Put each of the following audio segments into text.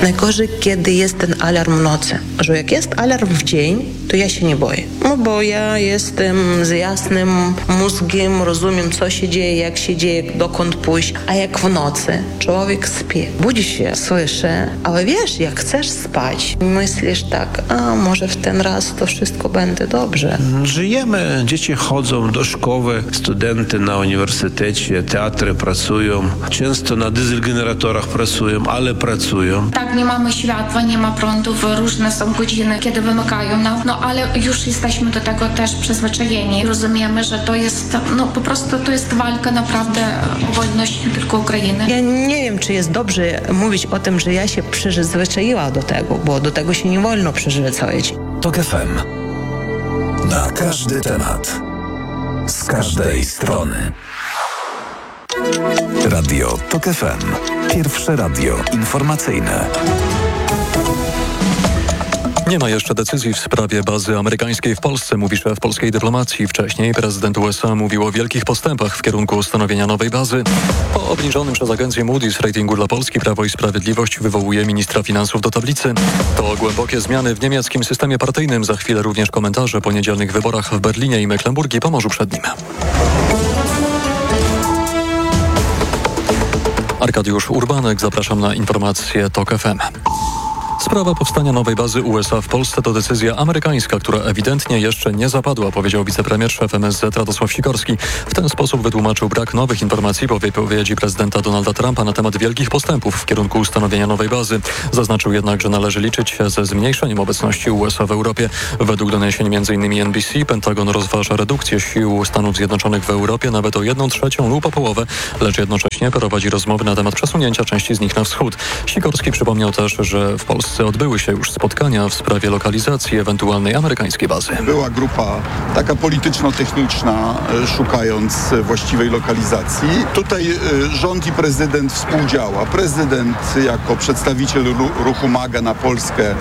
Najgorzej, kiedy jest ten alarm w nocy. Że jak jest alarm w dzień, to ja się nie boję. No bo ja jestem z jasnym mózgiem, rozumiem, co się dzieje, jak się dzieje, dokąd pójść. A jak w nocy człowiek śpi, budzi się, słyszy, ale wiesz, jak chcesz spać, myślisz tak, a może w ten raz to wszystko będzie dobrze. Żyjemy, dzieci chodzą do szkoły, studenty na uniwersytecie, teatry pracują, często na dieselgeneratorach pracują, ale pracują. Tak, nie mamy światła, nie ma prądów, różne są godziny, kiedy wymykają nam, no ale już jesteśmy do tego też przyzwyczajeni. Rozumiemy, że to jest, no po prostu to jest walka naprawdę o wolność nie tylko Ukrainy. Ja nie wiem, czy jest dobrze mówić o tym, że ja się przyzwyczaiła do tego, bo do tego się nie wolno przyzwyczaić. TOK FM. Na każdy temat. Z każdej strony. Radio TOK FM. Pierwsze radio informacyjne. Nie ma jeszcze decyzji w sprawie bazy amerykańskiej w Polsce, mówi szef polskiej dyplomacji. Wcześniej prezydent USA mówił o wielkich postępach w kierunku ustanowienia nowej bazy. Po obniżonym przez agencję Moody's ratingu dla Polski Prawo i Sprawiedliwość wywołuje ministra finansów do tablicy. To głębokie zmiany w niemieckim systemie partyjnym. Za chwilę również komentarze po niedzielnych wyborach w Berlinie i Mecklenburgii, Pomorzu Przednim. Arkadiusz Urbanek, zapraszam na informacje TOK FM. Sprawa powstania nowej bazy USA w Polsce to decyzja amerykańska, która ewidentnie jeszcze nie zapadła, powiedział wicepremier szef MSZ Radosław Sikorski. W ten sposób wytłumaczył brak nowych informacji po wypowiedzi prezydenta Donalda Trumpa na temat wielkich postępów w kierunku ustanowienia nowej bazy. Zaznaczył jednak, że należy liczyć się ze zmniejszeniem obecności USA w Europie. Według doniesień m.in. NBC Pentagon rozważa redukcję sił Stanów Zjednoczonych w Europie nawet o 1/3 lub o połowę, lecz jednocześnie prowadzi rozmowy na temat przesunięcia części z nich na wschód. Sikorski przypomniał też, że w Polsce odbyły się już spotkania w sprawie lokalizacji ewentualnej amerykańskiej bazy. Była grupa taka polityczno-techniczna, szukając właściwej lokalizacji. Tutaj rząd i prezydent współdziała. Prezydent jako przedstawiciel ruchu MAGA na Polskę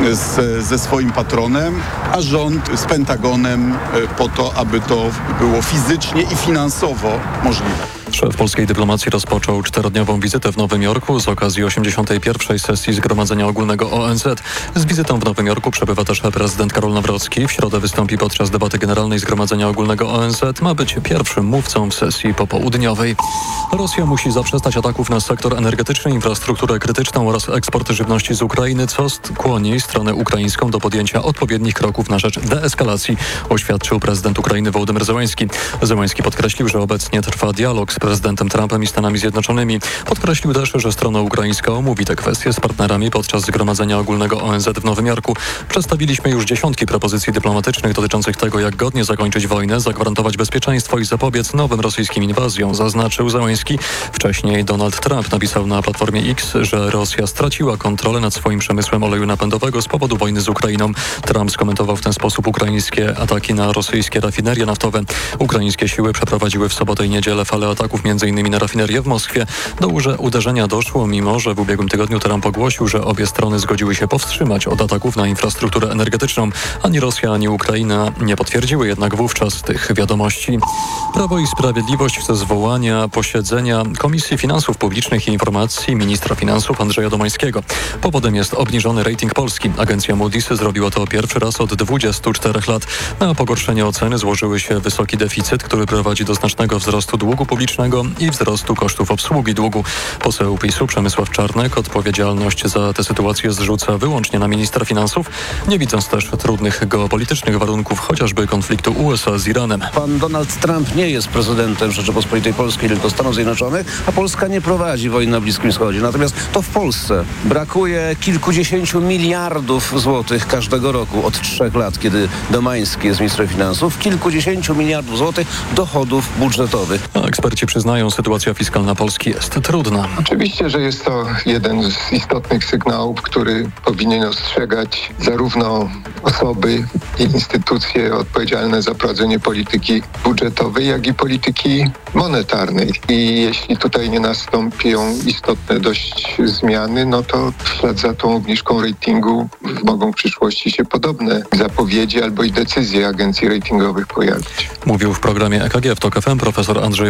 ze swoim patronem, a rząd z Pentagonem po to, aby to było fizycznie i finansowo możliwe. Szef polskiej dyplomacji rozpoczął 4-dniową wizytę w Nowym Jorku z okazji 81. sesji Zgromadzenia Ogólnego ONZ. Z wizytą w Nowym Jorku przebywa też prezydent Karol Nawrocki. W środę wystąpi podczas debaty generalnej Zgromadzenia Ogólnego ONZ. Ma być pierwszym mówcą w sesji popołudniowej. Rosja musi zaprzestać ataków na sektor energetyczny, infrastrukturę krytyczną oraz eksport żywności z Ukrainy, co skłoni stronę ukraińską do podjęcia odpowiednich kroków na rzecz deeskalacji, oświadczył prezydent Ukrainy Wołodymyr Zełenski. Zełenski podkreślił, że obecnie trwa dialog z prezydentem Trumpem i Stanami Zjednoczonymi. Podkreślił też, że strona ukraińska omówi te kwestie z partnerami podczas Zgromadzenia Ogólnego ONZ w Nowym Jorku. Przedstawiliśmy już dziesiątki propozycji dyplomatycznych dotyczących tego, jak godnie zakończyć wojnę, zagwarantować bezpieczeństwo i zapobiec nowym rosyjskim inwazjom, zaznaczył Zełenski. Wcześniej Donald Trump napisał na platformie X, że Rosja straciła kontrolę nad swoim przemysłem oleju napędowego z powodu wojny z Ukrainą. Trump skomentował w ten sposób ukraińskie ataki na rosyjskie rafinerie naftowe. Ukraińskie siły przeprowadziły w sobotę i niedzielę falę ataków m.in. na rafinerię w Moskwie. Do uderzenia doszło, mimo że w ubiegłym tygodniu Trump ogłosił, że obie strony zgodziły się powstrzymać od ataków na infrastrukturę energetyczną. Ani Rosja, ani Ukraina nie potwierdziły jednak wówczas tych wiadomości. Prawo i Sprawiedliwość chce zwołania posiedzenia Komisji Finansów Publicznych i Informacji ministra finansów Andrzeja Domańskiego. Powodem jest obniżony rating Polski. Agencja Moody's zrobiła to pierwszy raz od 24 lat. Na pogorszenie oceny złożyły się wysoki deficyt, który prowadzi do znacznego wzrostu długu publicznego i wzrostu kosztów obsługi długu. Poseł PiS-u Przemysław Czarnek odpowiedzialność za tę sytuację zrzuca wyłącznie na ministra finansów, nie widząc też trudnych geopolitycznych warunków, chociażby konfliktu USA z Iranem. Pan Donald Trump nie jest prezydentem Rzeczypospolitej Polskiej, tylko Stanów Zjednoczonych, a Polska nie prowadzi wojny na Bliskim Wschodzie. Natomiast to w Polsce brakuje kilkudziesięciu miliardów złotych każdego roku od 3 lat, kiedy Domański jest ministrem finansów. Kilkudziesięciu miliardów złotych dochodów budżetowych. A eksperci przyznają, sytuacja fiskalna Polski jest trudna. Oczywiście, że jest to jeden z istotnych sygnałów, który powinien ostrzegać zarówno osoby i instytucje odpowiedzialne za prowadzenie polityki budżetowej, jak i polityki monetarnej. I jeśli tutaj nie nastąpią istotne dość zmiany, no to w ślad za tą obniżką ratingu mogą w przyszłości się podobne zapowiedzi albo i decyzje agencji ratingowych pojawić. Mówił w programie EKG w TOK FM profesor Andrzej Wojtyna.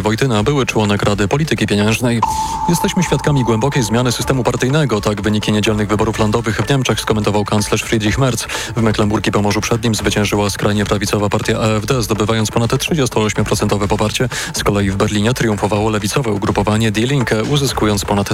były członek Rady Polityki Pieniężnej. Jesteśmy świadkami głębokiej zmiany systemu partyjnego. Tak wyniki niedzielnych wyborów landowych w Niemczech skomentował kanclerz Friedrich Merz. W Mecklenburgii i Pomorzu Przednim zwyciężyła skrajnie prawicowa partia AfD, zdobywając ponad 38% poparcie. Z kolei w Berlinie triumfowało lewicowe ugrupowanie Die Linke, uzyskując ponad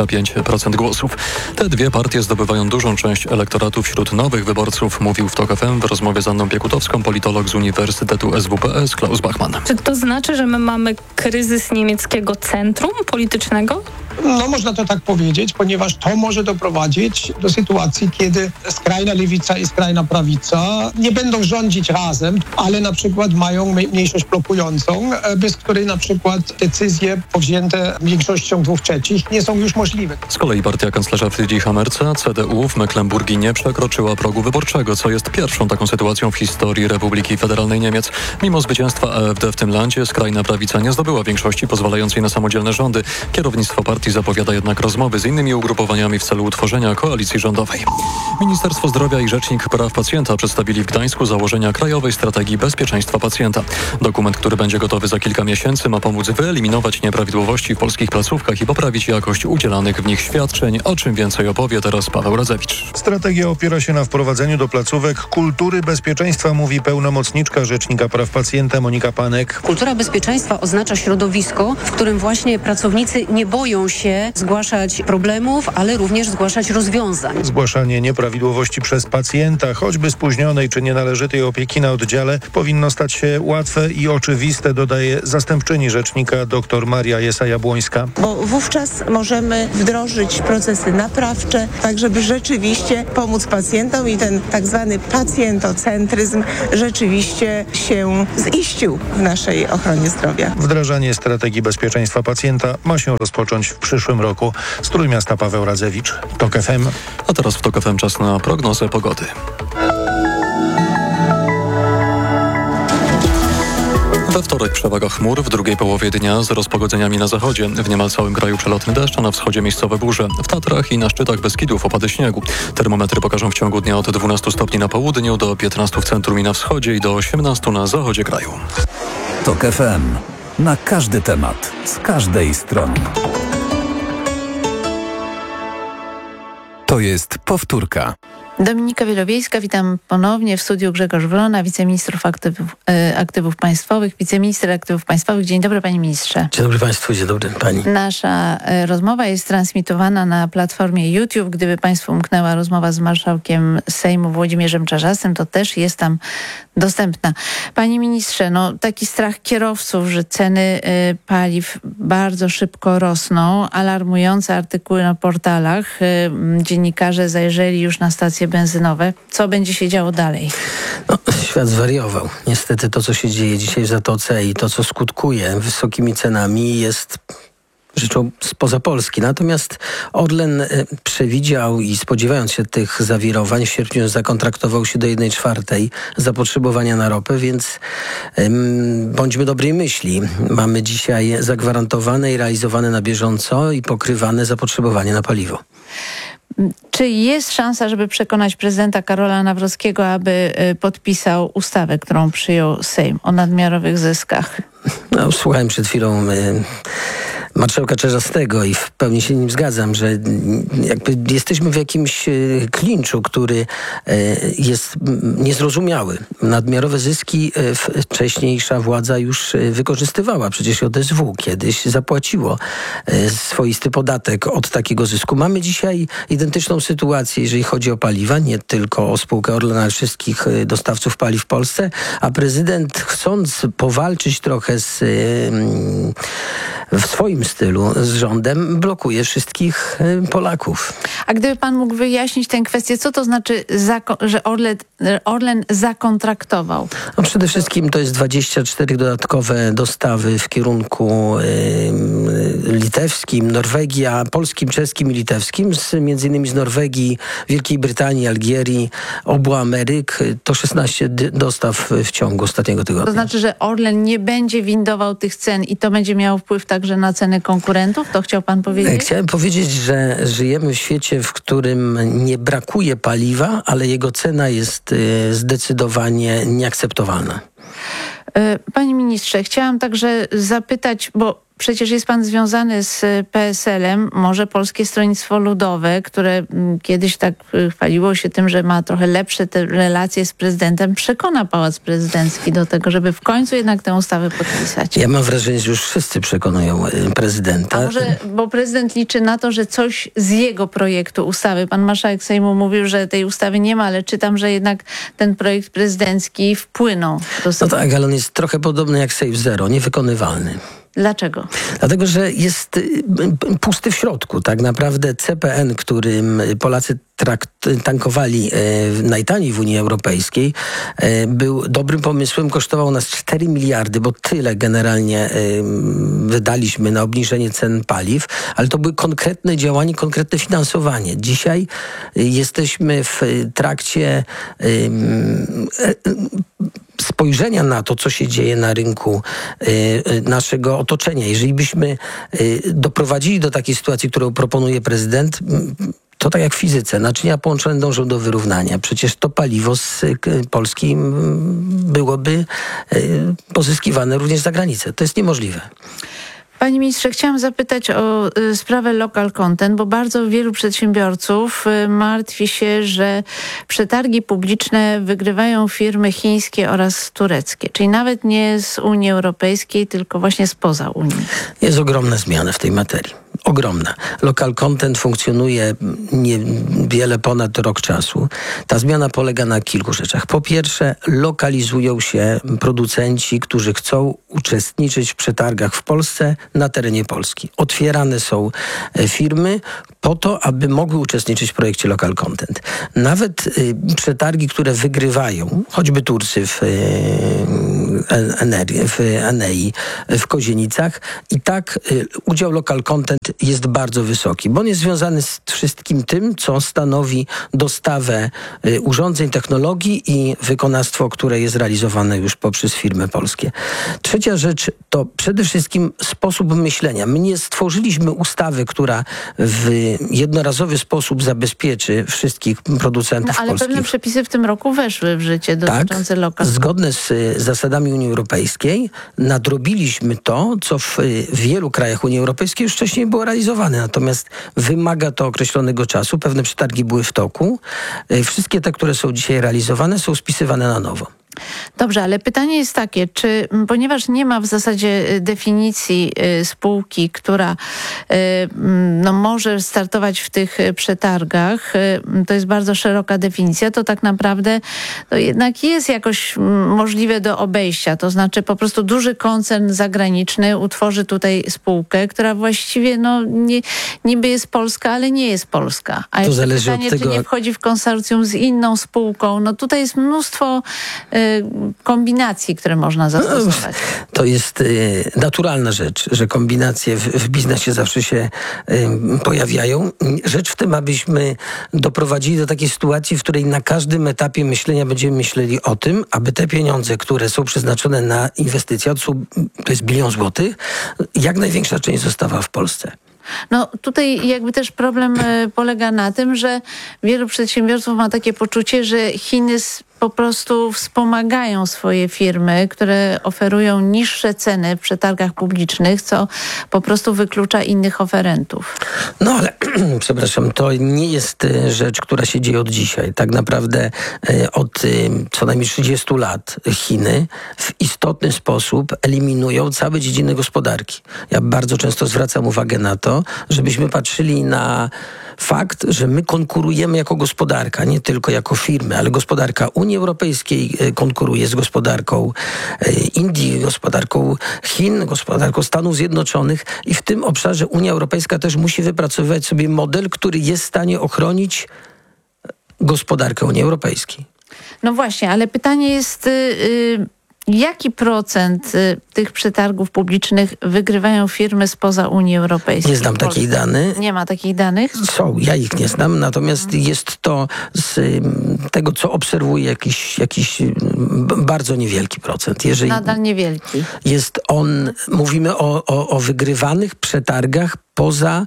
25% głosów. Te dwie partie zdobywają dużą część elektoratu wśród nowych wyborców, mówił w TOK FM w rozmowie z Anną Piekutowską politolog z Uniwersytetu SWPS Klaus Bachmann. Czy to znaczy, że my mamy kryzys niemieckiego centrum politycznego? No można to tak powiedzieć, ponieważ to może doprowadzić do sytuacji, kiedy skrajna lewica i skrajna prawica nie będą rządzić razem, ale na przykład mają mniejszość blokującą, bez której na przykład decyzje powzięte większością 2/3 nie są już możliwe. Z kolei partia kanclerza Friedricha Merza, CDU, w Mecklenburgii nie przekroczyła progu wyborczego, co jest pierwszą taką sytuacją w historii Republiki Federalnej Niemiec. Mimo zwycięstwa AfD w tym landzie, skrajna prawica nie zdobyła większości pozwalającej na samodzielne rządy. Kierownictwo partii zapowiada jednak rozmowy z innymi ugrupowaniami w celu utworzenia koalicji rządowej. Ministerstwo Zdrowia i Rzecznik Praw Pacjenta przedstawili w Gdańsku założenia Krajowej Strategii Bezpieczeństwa Pacjenta. Dokument, który będzie gotowy za kilka miesięcy, ma pomóc wyeliminować nieprawidłowości w polskich placówkach i poprawić jakość udzielanych w nich świadczeń. O czym więcej opowie teraz Paweł Radzewicz. Strategia opiera się na wprowadzeniu do placówek kultury bezpieczeństwa, mówi pełnomocniczka Rzecznika Praw Pacjenta Monika Panek. Kultura bezpieczeństwa oznacza środowisko, w którym właśnie pracownicy nie boją się zgłaszać problemów, ale również zgłaszać rozwiązań. Zgłaszanie nieprawidłowości przez pacjenta, choćby spóźnionej czy nienależytej opieki na oddziale, powinno stać się łatwe i oczywiste, dodaje zastępczyni rzecznika dr Maria Jesa-Jabłońska. Bo wówczas możemy wdrożyć procesy naprawcze, tak żeby rzeczywiście pomóc pacjentom i ten tak zwany pacjentocentryzm rzeczywiście się ziścił w naszej ochronie zdrowia. Wdrażanie strategii bezpieczeństwa pacjenta ma się rozpocząć w przyszłym roku. Z Trójmiasta Paweł Radzewicz, TOK FM. A teraz w TOK FM czas na prognozę pogody. We wtorek przewaga chmur, w drugiej połowie dnia z rozpogodzeniami na zachodzie. W niemal całym kraju przelotny deszcz, a na wschodzie miejscowe burze. W Tatrach i na szczytach Beskidów opady śniegu. Termometry pokażą w ciągu dnia od 12 stopni na południu do 15 w centrum i na wschodzie i do 18 na zachodzie kraju. TOK FM. Na każdy temat, z każdej strony. To jest powtórka. Dominika Wielowiejska, witam ponownie w studiu. Grzegorz Wrona, wiceminister aktywów państwowych. Wiceminister aktywów państwowych. Dzień dobry, panie ministrze. Dzień dobry państwu, dzień dobry pani. Nasza rozmowa jest transmitowana na platformie YouTube. Gdyby państwu umknęła rozmowa z marszałkiem Sejmu Włodzimierzem Czarzastym, to też jest tam dostępna. Panie ministrze, taki strach kierowców, że ceny paliw bardzo szybko rosną. Alarmujące artykuły na portalach. Dziennikarze zajrzeli już na stacje benzynowe. Co będzie się działo dalej? Świat zwariował. Niestety to, co się dzieje dzisiaj w Zatoce i to, co skutkuje wysokimi cenami, jest rzeczą spoza Polski. Natomiast Orlen przewidział i spodziewając się tych zawirowań w sierpniu zakontraktował się do 1/4 zapotrzebowania na ropę, więc bądźmy dobrej myśli. Mamy dzisiaj zagwarantowane i realizowane na bieżąco i pokrywane zapotrzebowanie na paliwo. Czy jest szansa, żeby przekonać prezydenta Karola Nawrockiego, aby podpisał ustawę, którą przyjął Sejm o nadmiarowych zyskach? Słuchałem przed chwilą marszałka Czarzastego i w pełni się nim zgadzam, że jakby jesteśmy w jakimś klinczu, który jest niezrozumiały. Nadmiarowe zyski wcześniejsza władza już wykorzystywała. Przecież JSW kiedyś zapłaciło swoisty podatek od takiego zysku. Mamy dzisiaj identyczną sytuację, jeżeli chodzi o paliwa, nie tylko o spółkę Orlen, ale wszystkich dostawców paliw w Polsce, a prezydent, chcąc powalczyć trochę w swoim stylu z rządem, blokuje wszystkich Polaków. A gdyby pan mógł wyjaśnić tę kwestię, co to znaczy, że Orlen zakontraktował? Przede wszystkim to jest 24 dodatkowe dostawy w kierunku litewskim, Norwegii, polskim, czeskim i litewskim, między innymi z Norwegii, Wielkiej Brytanii, Algierii, obu Ameryk. To 16 dostaw w ciągu ostatniego tygodnia. To znaczy, że Orlen nie będzie windował tych cen i to będzie miało wpływ także na ceny konkurentów? To chciał pan powiedzieć? Chciałem powiedzieć, że żyjemy w świecie, w którym nie brakuje paliwa, ale jego cena jest zdecydowanie nieakceptowalna. Panie ministrze, chciałam także zapytać, bo przecież jest pan związany z PSL-em, może Polskie Stronnictwo Ludowe, które kiedyś tak chwaliło się tym, że ma trochę lepsze te relacje z prezydentem, przekona Pałac Prezydencki do tego, żeby w końcu jednak tę ustawę podpisać. Ja mam wrażenie, że już wszyscy przekonują prezydenta. A może, bo prezydent liczy na to, że coś z jego projektu ustawy, pan marszałek Sejmu mówił, że tej ustawy nie ma, ale czytam, że jednak ten projekt prezydencki wpłynął do Sejmu. No tak, ale on jest trochę podobny jak Safe Zero, niewykonywalny. Dlaczego? Dlatego, że jest pusty w środku. Tak naprawdę CPN, którym Polacy tankowali najtaniej w Unii Europejskiej, był dobrym pomysłem, kosztował nas 4 miliardy, bo tyle generalnie wydaliśmy na obniżenie cen paliw, ale to były konkretne działania, konkretne finansowanie. Dzisiaj jesteśmy w trakcie spojrzenia na to, co się dzieje na rynku naszego otoczenia. Jeżeli byśmy doprowadzili do takiej sytuacji, którą proponuje prezydent, to tak jak w fizyce, naczynia połączone dążą do wyrównania. Przecież to paliwo z Polski byłoby pozyskiwane również za granicę. To jest niemożliwe. Panie ministrze, chciałam zapytać o sprawę local content, bo bardzo wielu przedsiębiorców martwi się, że przetargi publiczne wygrywają firmy chińskie oraz tureckie, czyli nawet nie z Unii Europejskiej, tylko właśnie spoza Unii. Jest ogromna zmiana w tej materii. Ogromna. Local content funkcjonuje niewiele ponad rok czasu. Ta zmiana polega na kilku rzeczach. Po pierwsze, lokalizują się producenci, którzy chcą uczestniczyć w przetargach w Polsce na terenie Polski. Otwierane są firmy po to, aby mogły uczestniczyć w projekcie local content. Nawet przetargi, które wygrywają, choćby Turcy w Enei, w Kozienicach, i tak udział local content jest bardzo wysoki, bo on jest związany z wszystkim tym, co stanowi dostawę urządzeń, technologii i wykonawstwo, które jest realizowane już poprzez firmy polskie. Trzecia rzecz to przede wszystkim sposób myślenia. My nie stworzyliśmy ustawy, która w jednorazowy sposób zabezpieczy wszystkich producentów ale polskich. pewne przepisy w tym roku weszły w życie dotyczące local. Zgodne z zasadami Unii Europejskiej nadrobiliśmy to, co w wielu krajach Unii Europejskiej już wcześniej było realizowane. Natomiast wymaga to określonego czasu. Pewne przetargi były w toku. Wszystkie te, które są dzisiaj realizowane, są spisywane na nowo. Dobrze, ale pytanie jest takie, czy ponieważ nie ma w zasadzie definicji spółki, która może startować w tych przetargach, to jest bardzo szeroka definicja, to tak naprawdę to jednak jest jakoś możliwe do obejścia. To znaczy po prostu duży koncern zagraniczny utworzy tutaj spółkę, która właściwie niby jest polska, ale nie jest polska. A jeszcze pytanie, czy nie wchodzi w konsorcjum z inną spółką. No tutaj jest mnóstwo kombinacji, które można zastosować. To jest naturalna rzecz, że kombinacje w biznesie zawsze się pojawiają. Rzecz w tym, abyśmy doprowadzili do takiej sytuacji, w której na każdym etapie myślenia będziemy myśleli o tym, aby te pieniądze, które są przeznaczone na inwestycje, to jest 1 bilion złotych, jak największa część została w Polsce. No tutaj jakby też problem polega na tym, że wielu przedsiębiorców ma takie poczucie, że Chiny po prostu wspomagają swoje firmy, które oferują niższe ceny w przetargach publicznych, co po prostu wyklucza innych oferentów. No ale, przepraszam, to nie jest rzecz, która się dzieje od dzisiaj. Tak naprawdę od co najmniej 30 lat Chiny w istotny sposób eliminują całe dziedziny gospodarki. Ja bardzo często zwracam uwagę na to, żebyśmy patrzyli na fakt, że my konkurujemy jako gospodarka, nie tylko jako firmy, ale gospodarka Unii Europejskiej konkuruje z gospodarką Indii, gospodarką Chin, gospodarką Stanów Zjednoczonych i w tym obszarze Unia Europejska też musi wypracowywać sobie model, który jest w stanie ochronić gospodarkę Unii Europejskiej. No właśnie, ale pytanie jest... Jaki procent tych przetargów publicznych wygrywają firmy spoza Unii Europejskiej? Nie znam takich danych. Nie ma takich danych? Są, ja ich nie znam, natomiast jest to z tego, co obserwuję, jakiś bardzo niewielki procent. Jeżeli nadal niewielki. Mówimy o wygrywanych przetargach poza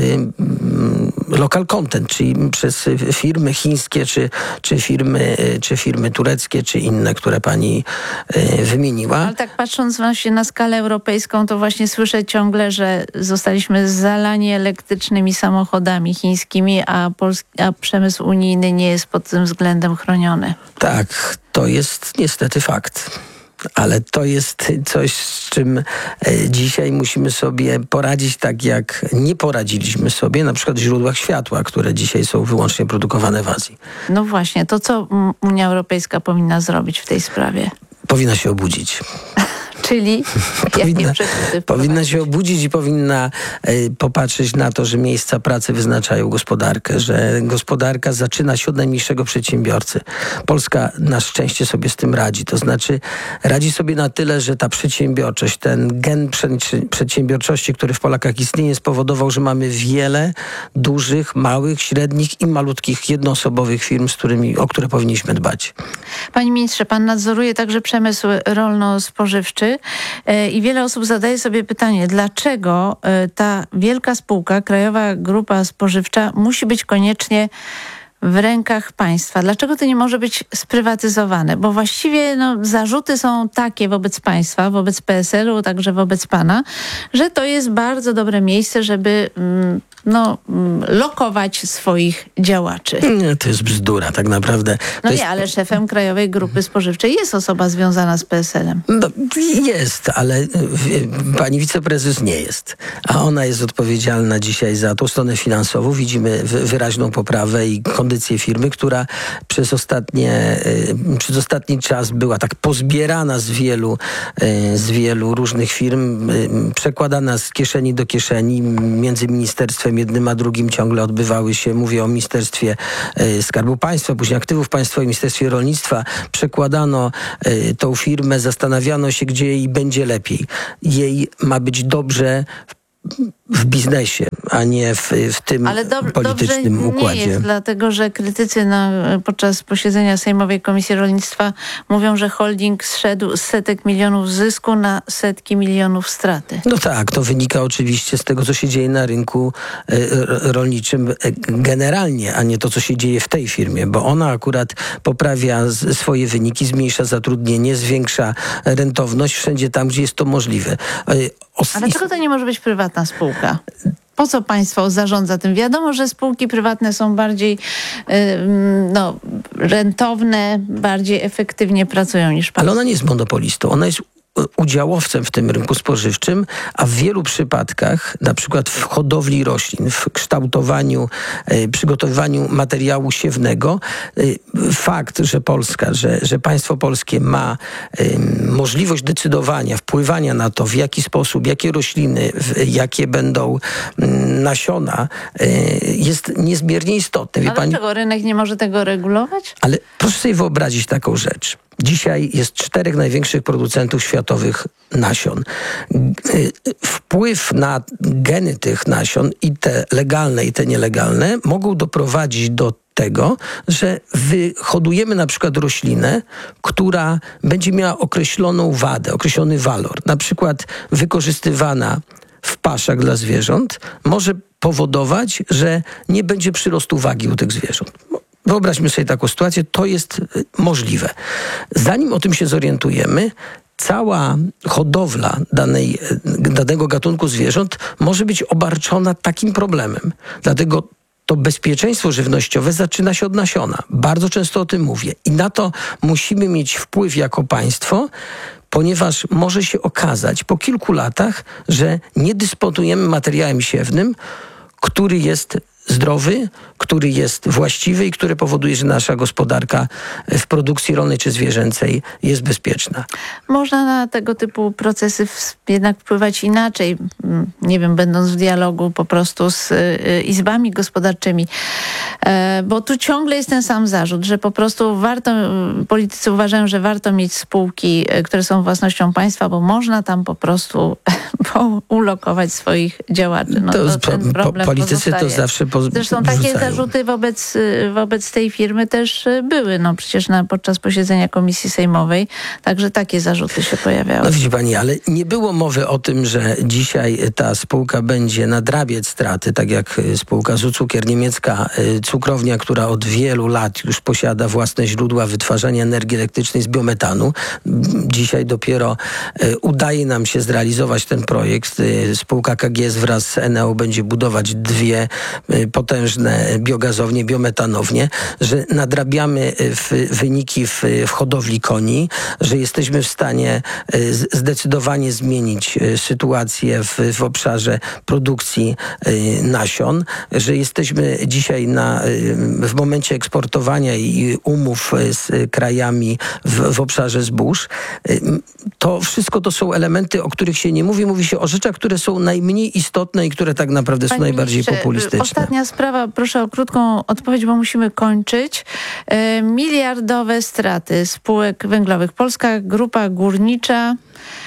local content, czyli przez firmy chińskie, czy firmy tureckie, czy inne, które pani wymieniła. Ale tak patrząc właśnie na skalę europejską, to właśnie słyszę ciągle, że zostaliśmy zalani elektrycznymi samochodami chińskimi, a przemysł unijny nie jest pod tym względem chroniony. Tak, to jest niestety fakt. Ale to jest coś, z czym dzisiaj musimy sobie poradzić tak, jak nie poradziliśmy sobie na przykład w źródłach światła, które dzisiaj są wyłącznie produkowane w Azji. No właśnie, to co Unia Europejska powinna zrobić w tej sprawie? Powinna się obudzić. Czyli powinna się obudzić i powinna popatrzeć na to, że miejsca pracy wyznaczają gospodarkę, że gospodarka zaczyna się od najmniejszego przedsiębiorcy. Polska na szczęście sobie z tym radzi. To znaczy radzi sobie na tyle, że ta przedsiębiorczość, ten gen przedsiębiorczości, który w Polakach istnieje, spowodował, że mamy wiele dużych, małych, średnich i malutkich jednoosobowych firm, o które powinniśmy dbać. Panie ministrze, pan nadzoruje także przemysł rolno-spożywczy i wiele osób zadaje sobie pytanie, dlaczego ta wielka spółka, Krajowa Grupa Spożywcza, musi być koniecznie w rękach państwa. Dlaczego to nie może być sprywatyzowane? Bo właściwie zarzuty są takie wobec państwa, wobec PSL-u, także wobec pana, że to jest bardzo dobre miejsce, żeby lokować swoich działaczy. Nie, to jest bzdura tak naprawdę. Ale szefem Krajowej Grupy Spożywczej jest osoba związana z PSL-em. No, jest, ale pani wiceprezes nie jest. A ona jest odpowiedzialna dzisiaj za tą stronę finansową. Widzimy wyraźną poprawę i kondycję firmy, która przez ostatni czas była tak pozbierana z wielu różnych firm, przekładana z kieszeni do kieszeni. Między ministerstwem jednym a drugim ciągle odbywały się, mówię o Ministerstwie Skarbu Państwa, później Aktywów Państwowych, Ministerstwie Rolnictwa. Przekładano tą firmę, zastanawiano się, gdzie jej będzie lepiej. Jej ma być dobrze w biznesie, a nie w tym politycznym układzie. Nie jest, dlatego że krytycy podczas posiedzenia Sejmowej Komisji Rolnictwa mówią, że holding zszedł z setek milionów zysku na setki milionów straty. No tak, to wynika oczywiście z tego, co się dzieje na rynku rolniczym generalnie, a nie to, co się dzieje w tej firmie, bo ona akurat poprawia swoje wyniki, zmniejsza zatrudnienie, zwiększa rentowność wszędzie tam, gdzie jest to możliwe. A dlaczego to nie może być prywatna spółka? Po co państwo zarządza tym? Wiadomo, że spółki prywatne są bardziej rentowne, bardziej efektywnie pracują niż państwo. Ale ona nie jest monopolistą. Ona jest udziałowcem w tym rynku spożywczym, a w wielu przypadkach, na przykład w hodowli roślin, w kształtowaniu, przygotowywaniu materiału siewnego, fakt, że Polska, że państwo polskie ma możliwość decydowania, wpływania na to, w jaki sposób, jakie rośliny, jakie będą nasiona, jest niezmiernie istotne. Ale dlaczego rynek nie może tego regulować? Ale proszę sobie wyobrazić taką rzecz. Dzisiaj jest 4 największych producentów światowych nasion. Wpływ na geny tych nasion, i te legalne, i te nielegalne, mogą doprowadzić do tego, że wyhodujemy na przykład roślinę, która będzie miała określoną wadę, określony walor. Na przykład wykorzystywana w paszach dla zwierząt może powodować, że nie będzie przyrostu wagi u tych zwierząt. Wyobraźmy sobie taką sytuację, to jest możliwe. Zanim o tym się zorientujemy, cała hodowla danego gatunku zwierząt może być obarczona takim problemem. Dlatego to bezpieczeństwo żywnościowe zaczyna się od nasiona. Bardzo często o tym mówię. I na to musimy mieć wpływ jako państwo, ponieważ może się okazać po kilku latach, że nie dysponujemy materiałem siewnym, który jest zdrowy, który jest właściwy i który powoduje, że nasza gospodarka w produkcji rolnej czy zwierzęcej jest bezpieczna. Można na tego typu procesy jednak wpływać inaczej, nie wiem, będąc w dialogu po prostu z izbami gospodarczymi. Bo tu ciągle jest ten sam zarzut, że po prostu politycy uważają, że warto mieć spółki, które są własnością państwa, bo można tam po prostu ulokować swoich działaczy. No, ten problem politycy pozostaje. to zawsze Zresztą takie zarzuty wobec tej firmy też były. No przecież podczas posiedzenia Komisji Sejmowej także takie zarzuty się pojawiały. No widzi pani, ale nie było mowy o tym, że dzisiaj ta spółka będzie nadrabiać straty, tak jak spółka Zucukier, niemiecka cukrownia, która od wielu lat już posiada własne źródła wytwarzania energii elektrycznej z biometanu. Dzisiaj dopiero udaje nam się zrealizować ten projekt. Spółka KGS wraz z Eneo będzie budować 2 potężne biogazownie, biometanownie, że nadrabiamy wyniki w hodowli koni, że jesteśmy w stanie zdecydowanie zmienić sytuację w obszarze produkcji nasion, że jesteśmy dzisiaj w momencie eksportowania i umów z krajami w obszarze zbóż. To wszystko to są elementy, o których się nie mówi. Mówi się o rzeczach, które są najmniej istotne i które tak naprawdę są najbardziej populistyczne. Ostatnia sprawa, proszę o krótką odpowiedź, bo musimy kończyć. Miliardowe straty spółek węglowych. Polska Grupa Górnicza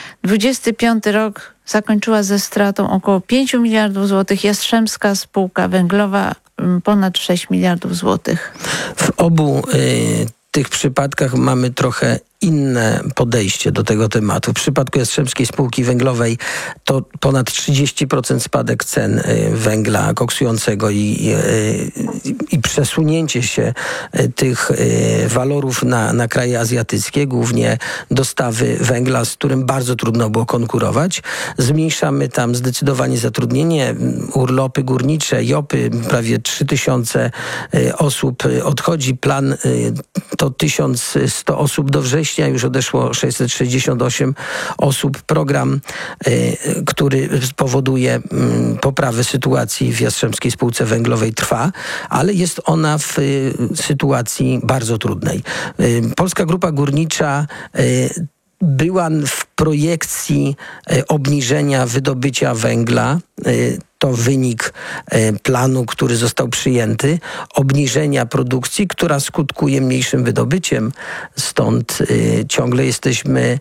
25 rok zakończyła ze stratą około 5 miliardów złotych. Jastrzębska Spółka Węglowa ponad 6 miliardów złotych. W obu tych przypadkach mamy trochę inne podejście do tego tematu. W przypadku Jastrzębskiej Spółki Węglowej to ponad 30% spadek cen węgla koksującego i przesunięcie się tych walorów na kraje azjatyckie, głównie dostawy węgla, z którym bardzo trudno było konkurować. Zmniejszamy tam zdecydowanie zatrudnienie, urlopy górnicze, JOP-y, prawie 3000 osób odchodzi. Plan to 1100 osób do września. Już odeszło 668 osób. Program, który spowoduje poprawę sytuacji w Jastrzębskiej Spółce Węglowej trwa, ale jest ona w sytuacji bardzo trudnej. Polska Grupa Górnicza była w projekcji obniżenia wydobycia węgla. To wynik planu, który został przyjęty, obniżenia produkcji, która skutkuje mniejszym wydobyciem. Stąd ciągle jesteśmy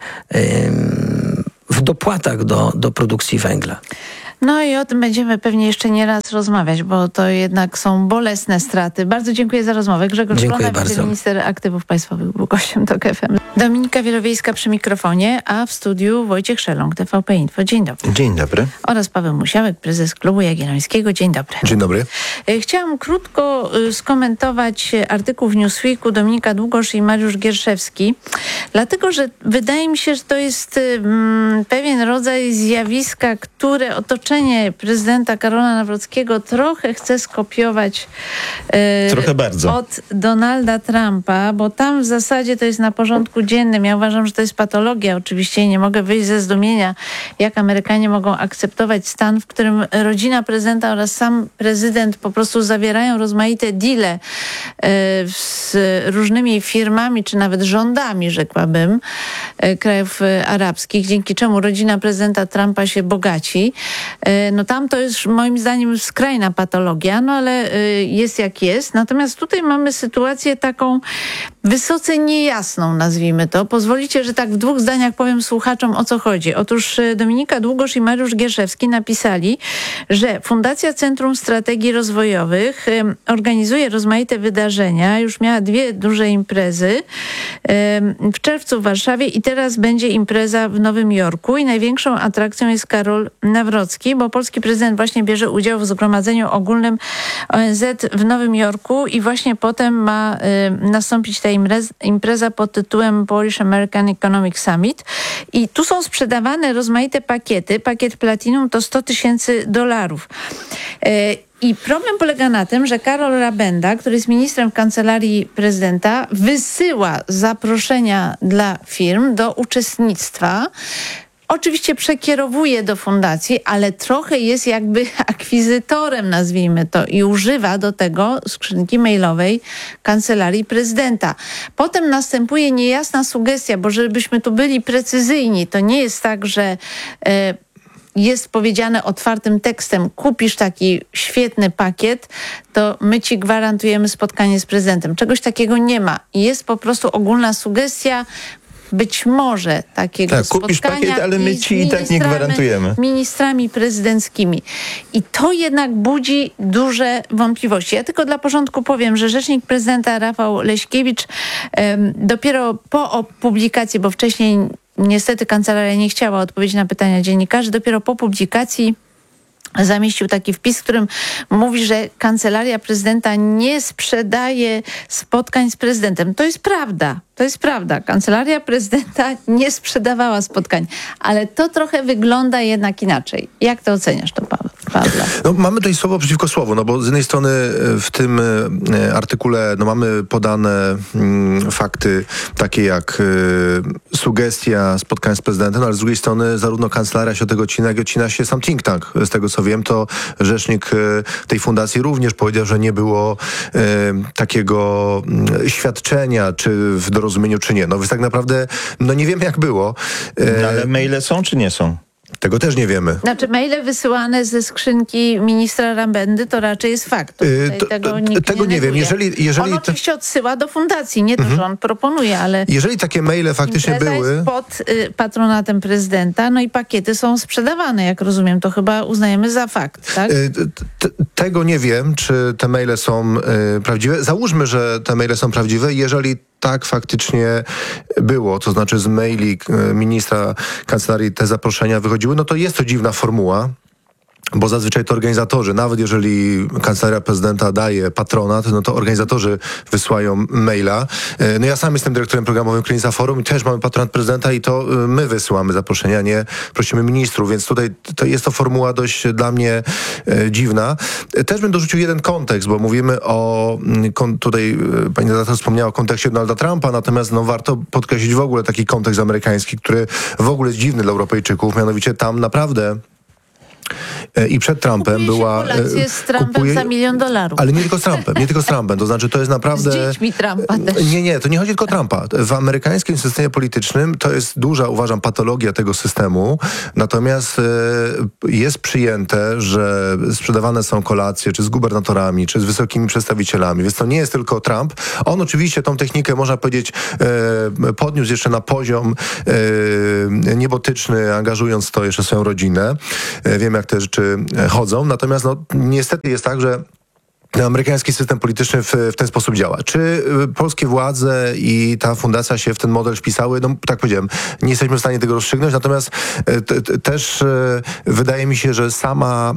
w dopłatach do produkcji węgla. No i o tym będziemy pewnie jeszcze nie raz rozmawiać, bo to jednak są bolesne straty. Bardzo dziękuję za rozmowę. Grzegorz Plona, wiceminister aktywów państwowych, był gościem TOK FM. Dominika Wielowiejska przy mikrofonie, a w studiu Wojciech Szelong, TVP Info. Dzień dobry. Dzień dobry. Oraz Paweł Musiałek, prezes Klubu Jagiellońskiego. Dzień dobry. Dzień dobry. Chciałam krótko skomentować artykuł w Newsweeku Dominika Długosz i Mariusz Gierszewski, dlatego, że wydaje mi się, że to jest pewien rodzaj zjawiska, które otoczenie prezydenta Karola Nawrockiego trochę chce skopiować trochę bardzo od Donalda Trumpa, bo tam w zasadzie to jest na porządku dziennym. Ja uważam, że to jest patologia oczywiście i nie mogę wyjść ze zdumienia, jak Amerykanie mogą akceptować stan, w którym rodzina prezydenta oraz sam prezydent po prostu zawierają rozmaite deale z różnymi firmami, czy nawet rządami, rzekłabym, krajów arabskich, dzięki czemu rodzina prezydenta Trumpa się bogaci. No tam to jest moim zdaniem skrajna patologia, no ale jest jak jest. Natomiast tutaj mamy sytuację taką wysoce niejasną, nazwijmy to. Pozwolicie, że tak w 2 zdaniach powiem słuchaczom, o co chodzi. Otóż Dominika Długosz i Mariusz Gierszewski napisali, że Fundacja Centrum Strategii Rozwojowych organizuje rozmaite wydarzenia. Już miała 2 duże imprezy w czerwcu w Warszawie i teraz będzie impreza w Nowym Jorku i największą atrakcją jest Karol Nawrocki, bo polski prezydent właśnie bierze udział w Zgromadzeniu Ogólnym ONZ w Nowym Jorku i właśnie potem ma nastąpić ta impreza pod tytułem Polish American Economic Summit i tu są sprzedawane rozmaite pakiety. Pakiet Platinum to $100,000. I problem polega na tym, że Karol Rabenda, który jest ministrem w kancelarii prezydenta, wysyła zaproszenia dla firm do uczestnictwa. Oczywiście przekierowuje do fundacji, ale trochę jest jakby akwizytorem, nazwijmy to, i używa do tego skrzynki mailowej kancelarii prezydenta. Potem następuje niejasna sugestia, bo żebyśmy tu byli precyzyjni, to nie jest tak, że jest powiedziane otwartym tekstem, kupisz taki świetny pakiet, to my ci gwarantujemy spotkanie z prezydentem. Czegoś takiego nie ma. Jest po prostu ogólna sugestia, być może takiego spotkania. Kupisz pakiet, ale my ci i tak nie gwarantujemy. Ministrami prezydenckimi. I to jednak budzi duże wątpliwości. Ja tylko dla porządku powiem, że rzecznik prezydenta Rafał Leśkiewicz dopiero po publikacji, bo wcześniej niestety kancelaria nie chciała odpowiedzieć na pytania dziennikarzy, dopiero po publikacji zamieścił taki wpis, w którym mówi, że kancelaria prezydenta nie sprzedaje spotkań z prezydentem. To jest prawda. To jest prawda. Kancelaria prezydenta nie sprzedawała spotkań. Ale to trochę wygląda jednak inaczej. Jak to oceniasz, to Pawle? No, mamy tutaj słowo przeciwko słowu, no bo z jednej strony w tym artykule mamy podane fakty takie jak sugestia spotkań z prezydentem, ale z drugiej strony zarówno kancelaria się od tego odcina, jak i odcina się sam think tank. Z tego co wiem, to rzecznik tej fundacji również powiedział, że nie było takiego świadczenia, czy w dorozumieniu, czy nie. No więc tak naprawdę nie wiemy, jak było. Ale maile są, czy nie są? Tego też nie wiemy. Znaczy maile wysyłane ze skrzynki ministra Rambendy to raczej jest fakt. Tego nie wiem. Jeżeli on oczywiście odsyła do fundacji, nie to, że on proponuje, ale... Jeżeli takie maile faktycznie były... jest pod patronatem prezydenta, no i pakiety są sprzedawane, jak rozumiem. To chyba uznajemy za fakt, tak? Tego nie wiem, czy te maile są prawdziwe. Załóżmy, że te maile są prawdziwe. Jeżeli tak faktycznie było, to znaczy z maili ministra kancelarii te zaproszenia wychodziły, no to jest to dziwna formuła. Bo zazwyczaj to organizatorzy, nawet jeżeli kancelaria prezydenta daje patronat, no to organizatorzy wysyłają maila. No ja sam jestem dyrektorem programowym Krynica Forum i też mamy patronat prezydenta i to my wysyłamy zaproszenia, nie prosimy ministrów, więc tutaj jest to formuła dość dla mnie dziwna. Też bym dorzucił jeden kontekst, bo mówimy o, tutaj pani redaktor wspomniała o kontekście Donalda Trumpa, natomiast warto podkreślić w ogóle taki kontekst amerykański, który w ogóle jest dziwny dla Europejczyków, mianowicie tam naprawdę i przed Trumpem była... z Trumpem za $1 milion. Ale nie tylko z Trumpem, to znaczy to jest naprawdę... Z dziećmi Trumpa też. Nie, to nie chodzi tylko o Trumpa. W amerykańskim systemie politycznym to jest duża, uważam, patologia tego systemu, natomiast jest przyjęte, że sprzedawane są kolacje, czy z gubernatorami, czy z wysokimi przedstawicielami, więc to nie jest tylko Trump. On oczywiście tą technikę, można powiedzieć, podniósł jeszcze na poziom niebotyczny, angażując to jeszcze swoją rodzinę. Wiem, jak te rzeczy chodzą. Natomiast niestety jest tak, że amerykański system polityczny w ten sposób działa. Czy polskie władze i ta fundacja się w ten model wpisały? No tak powiedziałem, nie jesteśmy w stanie tego rozstrzygnąć, natomiast też wydaje mi się, że sama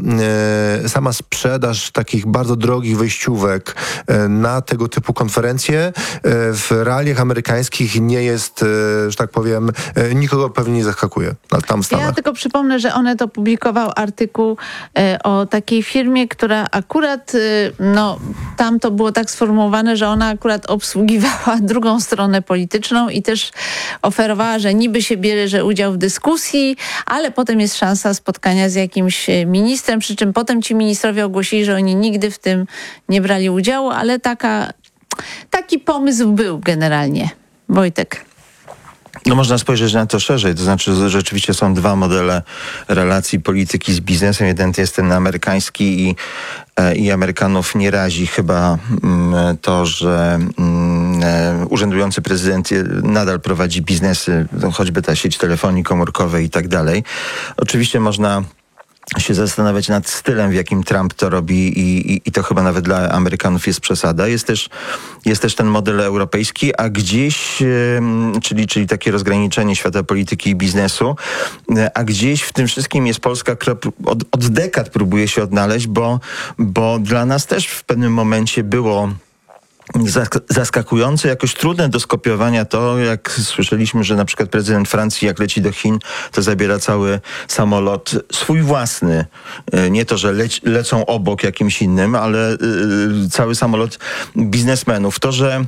sprzedaż takich bardzo drogich wejściówek na tego typu konferencje w realiach amerykańskich nie jest, że tak powiem, nikogo pewnie nie zaskakuje tam w Stanach. Ja tylko przypomnę, że Onet opublikował artykuł o takiej firmie, która akurat tam to było tak sformułowane, że ona akurat obsługiwała drugą stronę polityczną i też oferowała, że niby się bierze udział w dyskusji, ale potem jest szansa spotkania z jakimś ministrem, przy czym potem ci ministrowie ogłosili, że oni nigdy w tym nie brali udziału, ale taki pomysł był generalnie. Wojtek. No można spojrzeć na to szerzej, to znaczy, że rzeczywiście są dwa modele relacji polityki z biznesem. Jeden to jest ten amerykański i Amerykanów nie razi chyba to, że urzędujący prezydent nadal prowadzi biznesy, choćby ta sieć telefonii komórkowej i tak dalej. Oczywiście można się zastanawiać nad stylem, w jakim Trump to robi i to chyba nawet dla Amerykanów jest przesada. Jest też ten model europejski, a gdzieś, czyli takie rozgraniczenie świata polityki i biznesu, a gdzieś w tym wszystkim jest Polska, która od dekad próbuje się odnaleźć, bo dla nas też w pewnym momencie było zaskakujące, jakoś trudne do skopiowania to, jak słyszeliśmy, że na przykład prezydent Francji, jak leci do Chin, to zabiera cały samolot swój własny. Nie to, że lecą obok jakimś innym, ale cały samolot biznesmenów. To, że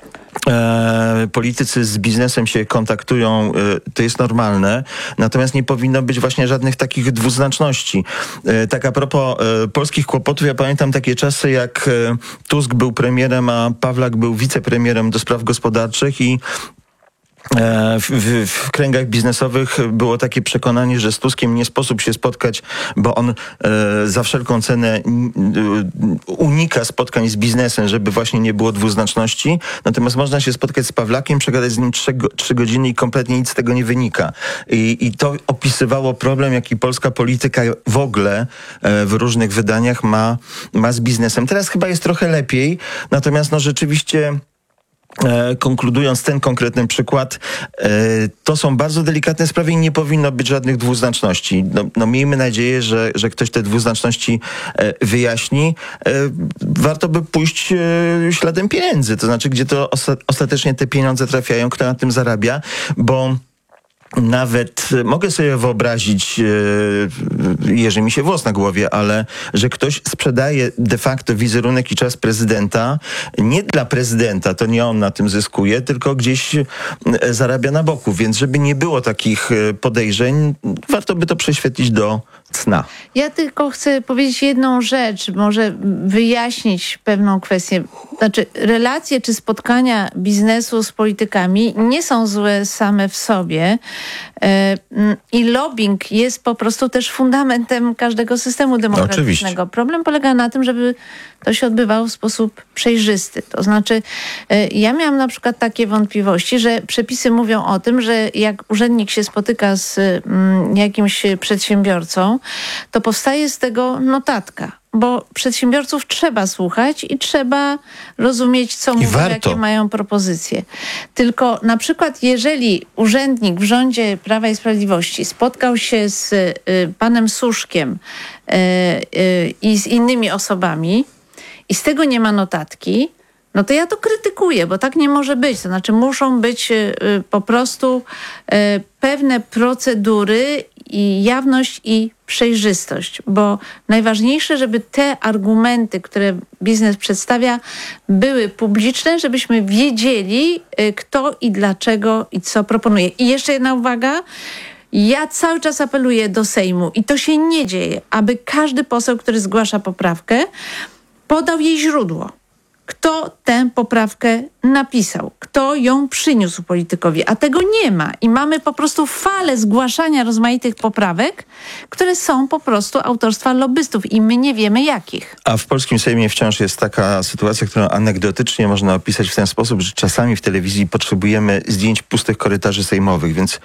politycy z biznesem się kontaktują, to jest normalne, natomiast nie powinno być właśnie żadnych takich dwuznaczności. Tak a propos polskich kłopotów, ja pamiętam takie czasy, jak Tusk był premierem, a Pawlak był wicepremierem do spraw gospodarczych i w kręgach biznesowych było takie przekonanie, że z Tuskiem nie sposób się spotkać, bo on za wszelką cenę unika spotkań z biznesem, żeby właśnie nie było dwuznaczności. Natomiast można się spotkać z Pawlakiem, przegadać z nim 3 godziny i kompletnie nic z tego nie wynika. I to opisywało problem, jaki polska polityka w ogóle w różnych wydaniach ma z biznesem. Teraz chyba jest trochę lepiej, natomiast rzeczywiście konkludując ten konkretny przykład, to są bardzo delikatne sprawy i nie powinno być żadnych dwuznaczności. Miejmy nadzieję, że ktoś te dwuznaczności wyjaśni. Warto by pójść śladem pieniędzy, to znaczy, gdzie to ostatecznie te pieniądze trafiają, kto na tym zarabia, bo nawet mogę sobie wyobrazić, jeży mi się włos na głowie, ale że ktoś sprzedaje de facto wizerunek i czas prezydenta nie dla prezydenta, to nie on na tym zyskuje, tylko gdzieś zarabia na boku. Więc żeby nie było takich podejrzeń, warto by to prześwietlić do cna. Ja tylko chcę powiedzieć jedną rzecz, może wyjaśnić pewną kwestię. Znaczy, relacje czy spotkania biznesu z politykami nie są złe same w sobie i lobbying jest po prostu też fundamentem każdego systemu demokratycznego. Oczywiście. Problem polega na tym, żeby to się odbywało w sposób przejrzysty. To znaczy, ja miałam na przykład takie wątpliwości, że przepisy mówią o tym, że jak urzędnik się spotyka z jakimś przedsiębiorcą, to powstaje z tego notatka. Bo przedsiębiorców trzeba słuchać i trzeba rozumieć, co mówią, jakie mają propozycje. Tylko na przykład, jeżeli urzędnik w rządzie Prawa i Sprawiedliwości spotkał się z panem Suszkiem i z innymi osobami i z tego nie ma notatki, no to ja to krytykuję, bo tak nie może być. To znaczy muszą być po prostu pewne procedury i jawność i przejrzystość, bo najważniejsze, żeby te argumenty, które biznes przedstawia, były publiczne, żebyśmy wiedzieli, kto i dlaczego i co proponuje. I jeszcze jedna uwaga. Ja cały czas apeluję do Sejmu i to się nie dzieje, aby każdy poseł, który zgłasza poprawkę, podał jej źródło. Kto tę poprawkę napisał, kto ją przyniósł politykowi, a tego nie ma. I mamy po prostu falę zgłaszania rozmaitych poprawek, które są po prostu autorstwa lobbystów i my nie wiemy jakich. A w polskim Sejmie wciąż jest taka sytuacja, którą anegdotycznie można opisać w ten sposób, że czasami w telewizji potrzebujemy zdjęć pustych korytarzy sejmowych, więc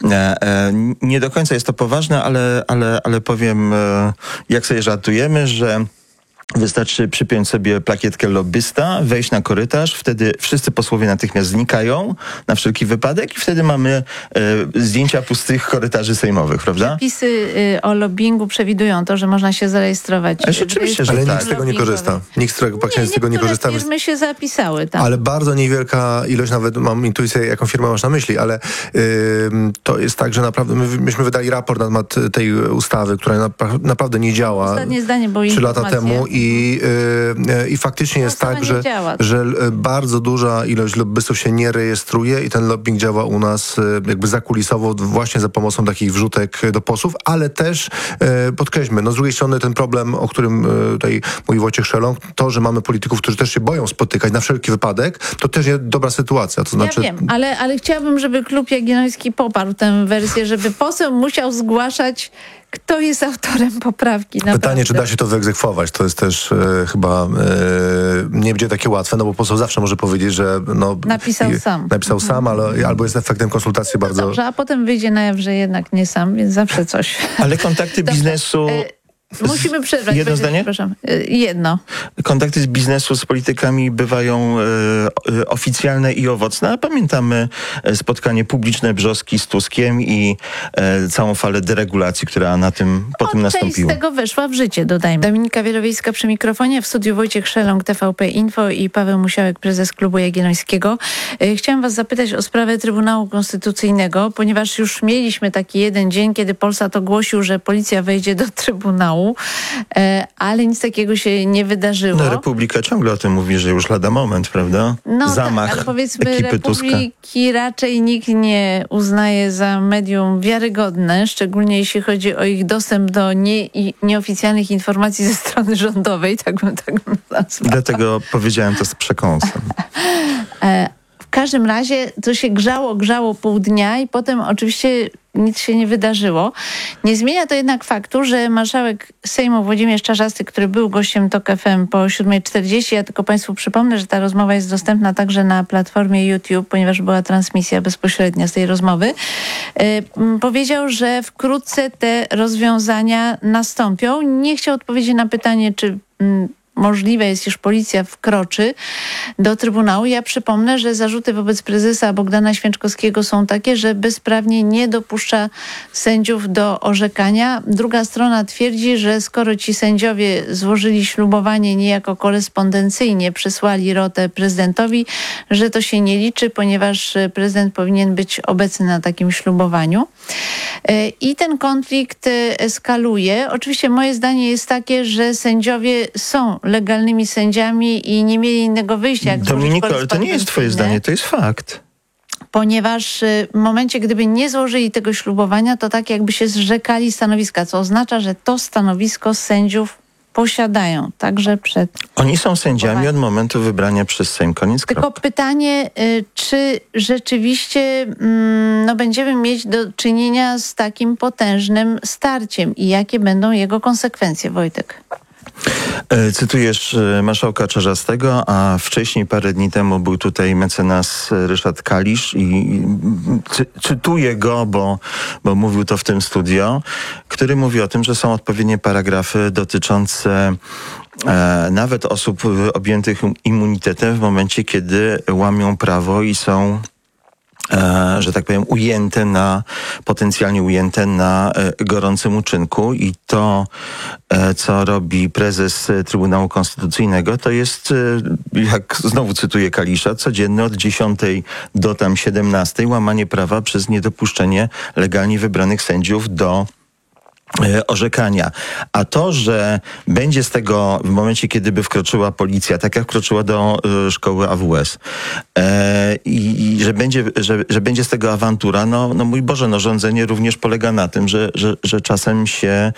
nie do końca jest to poważne, ale powiem, jak sobie żartujemy, że wystarczy przypiąć sobie plakietkę lobbysta, wejść na korytarz, wtedy wszyscy posłowie natychmiast znikają na wszelki wypadek i wtedy mamy zdjęcia pustych korytarzy sejmowych, prawda? Przepisy o lobbingu przewidują to, że można się zarejestrować. Oczywiście, że ale tak. nikt z tego nie korzysta. Nikt z tego nie korzysta. Firmy się zapisały tam. Ale bardzo niewielka ilość, nawet mam intuicję, jaką firmę masz na myśli, ale to jest tak, że naprawdę myśmy wydali raport na temat tej ustawy, która naprawdę nie działa. Ostatnie zdanie, bo 3 lata temu i faktycznie jest tak, że bardzo duża ilość lobbystów się nie rejestruje i ten lobbying działa u nas jakby zakulisowo właśnie za pomocą takich wrzutek do posłów, ale też podkreślmy, z drugiej strony ten problem, o którym tutaj mówi Wojciech Szelong, to, że mamy polityków, którzy też się boją spotykać na wszelki wypadek, to też jest dobra sytuacja. To znaczy... Ja wiem, ale chciałabym, żeby Klub Jagielloński poparł tę wersję, żeby poseł musiał zgłaszać, kto jest autorem poprawki. Naprawdę. Pytanie, czy da się to wyegzekwować? To jest też chyba nie będzie takie łatwe, bo poseł zawsze może powiedzieć, że napisał sam, ale albo jest efektem konsultacji bardzo... Dobrze, a potem wyjdzie na jaw, że jednak nie sam, więc zawsze coś. Ale kontakty biznesu... Musimy przerwać. Jedno zdanie? Przepraszam. Jedno. Kontakty z biznesu z politykami bywają oficjalne i owocne. Pamiętamy spotkanie publiczne Brzoski z Tuskiem i całą falę deregulacji, która po tym nastąpiła. Część z tego weszła w życie, dodajmy. Dominika Wielowiejska przy mikrofonie, w studiu Wojciech Szelong, TVP Info i Paweł Musiałek, prezes Klubu Jagiellońskiego. Chciałam was zapytać o sprawę Trybunału Konstytucyjnego, ponieważ już mieliśmy taki jeden dzień, kiedy Polsat ogłosił, że policja wejdzie do Trybunału, ale nic takiego się nie wydarzyło. Republika ciągle o tym mówi, że już lada moment, prawda? Zamach tak, ale powiedzmy ekipy Republiki Tuska. Raczej nikt nie uznaje za medium wiarygodne, szczególnie jeśli chodzi o ich dostęp do nieoficjalnych informacji ze strony rządowej, tak bym nazwała. Dlatego powiedziałem to z przekąsem. W każdym razie to się grzało pół dnia i potem oczywiście nic się nie wydarzyło. Nie zmienia to jednak faktu, że marszałek Sejmu Włodzimierz Czarzasty, który był gościem TOK FM po 7:40, ja tylko Państwu przypomnę, że ta rozmowa jest dostępna także na platformie YouTube, ponieważ była transmisja bezpośrednia z tej rozmowy, powiedział, że wkrótce te rozwiązania nastąpią. Nie chciał odpowiedzieć na pytanie, czy możliwe jest, iż policja wkroczy do Trybunału. Ja przypomnę, że zarzuty wobec prezesa Bogdana Święczkowskiego są takie, że bezprawnie nie dopuszcza sędziów do orzekania. Druga strona twierdzi, że skoro ci sędziowie złożyli ślubowanie niejako korespondencyjnie, przysłali rotę prezydentowi, że to się nie liczy, ponieważ prezydent powinien być obecny na takim ślubowaniu. I ten konflikt eskaluje. Oczywiście moje zdanie jest takie, że sędziowie są legalnymi sędziami i nie mieli innego wyjścia. Jak Dominiko, ale to nie jest twoje zdanie, to jest fakt. Ponieważ w momencie, gdyby nie złożyli tego ślubowania, to tak jakby się zrzekali stanowiska, co oznacza, że to stanowisko sędziów posiadają także przed... Oni są sędziami od momentu wybrania przez Sejm. Koniec. Tylko pytanie, czy rzeczywiście będziemy mieć do czynienia z takim potężnym starciem i jakie będą jego konsekwencje, Wojtek? Cytujesz marszałka Czarzastego, a wcześniej, parę dni temu, był tutaj mecenas Ryszard Kalisz i cytuję go, bo mówił to w tym studio, który mówi o tym, że są odpowiednie paragrafy dotyczące nawet osób objętych immunitetem w momencie, kiedy łamią prawo i są że tak powiem, potencjalnie ujęte na gorącym uczynku i to, co robi prezes Trybunału Konstytucyjnego, to jest, jak znowu cytuję Kalisza, codziennie od 10 do 17 łamanie prawa przez niedopuszczenie legalnie wybranych sędziów do orzekania. A to, że będzie z tego w momencie, kiedy by wkroczyła policja, tak jak wkroczyła do szkoły AWS i że będzie z tego awantura, no mój Boże, rządzenie również polega na tym, że czasem się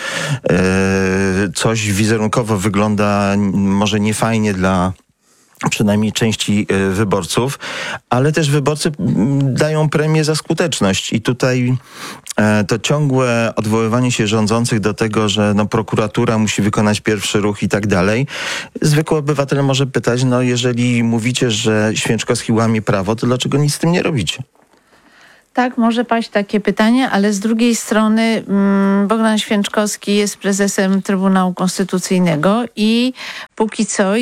coś wizerunkowo wygląda może niefajnie dla przynajmniej części wyborców, ale też wyborcy dają premię za skuteczność i tutaj to ciągłe odwoływanie się rządzących do tego, że prokuratura musi wykonać pierwszy ruch i tak dalej. Zwykły obywatel może pytać, jeżeli mówicie, że Święczkowski łamie prawo, to dlaczego nic z tym nie robicie? Tak, może paść takie pytanie, ale z drugiej strony Bogdan Święczkowski jest prezesem Trybunału Konstytucyjnego i póki co